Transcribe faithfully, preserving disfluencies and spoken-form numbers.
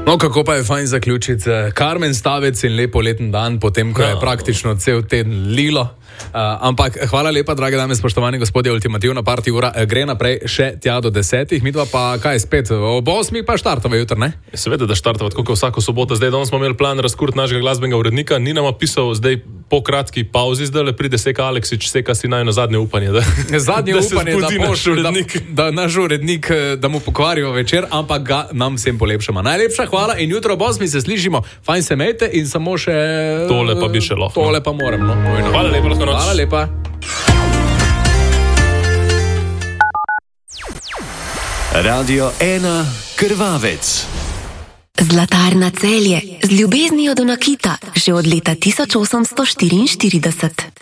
No, kako pa je fajn zaključiti Karmen Stavec in lepo leten dan, potem, ko je no. praktično cel teden lilo. Uh, ampak hvala lepa, drage dame, spoštovani gospodje, ultimativna party ura gre naprej še tja do desetih, midva pa kaj spet, ob osmih pa štartava jutr, ne? Seveda, da štartava tako vsako soboto. Zdaj, danes smo imeli plan razkurt našega glasbenega urednika, ni nam pisal zdaj po kratki pauzi, zdaj le pride Seka Aleksič, Seka si naj na zadnje upanje, da, zadnje da upanje, se zbudi da, naš urednik. Da, da naš urednik, da mu pokvarimo večer, ampak ga nam vsem polepšamo. Najlepša hvala in jutro ob osmih se slišimo, fajn se mejte in samo še... Tole pa bi še lahko. Tole pa moram, no. Hvala lepa, lahko noč. Hvala lepa. Radio ena Krvavec. Zlatarna Celje z ljubeznijo do nakita že od leta tisoč osemsto štiriinštirideset.